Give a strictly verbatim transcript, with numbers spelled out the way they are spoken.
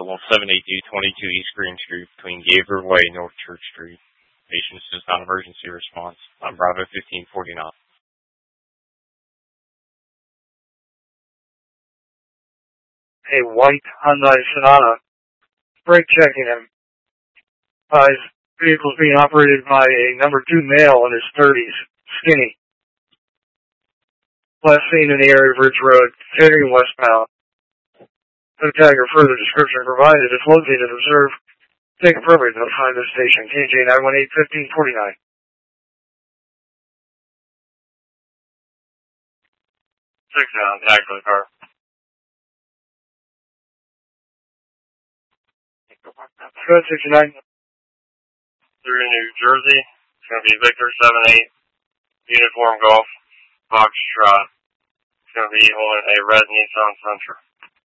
vehicle on seven eighty-two twenty-two East Green Street between Gaver Way and North Church Street. Patient is non-emergency response. I'm Bravo fifteen forty-nine. A white Hyundai Sonata. Brake checking him. Uh, his vehicle is being operated by a number two male in his thirties. Skinny. Last seen in the area of Ridge Road, heading westbound. No tag or further description provided is located and observed. Take appropriate notify this station. K J nine one eight fifteen forty-nine. Six down, tag for the car. Go ahead, sixty-nine. Through New Jersey. It's going to be Victor seven eight. Uniform Golf. Foxtrot. It's going to be holding a red Nissan Sentra.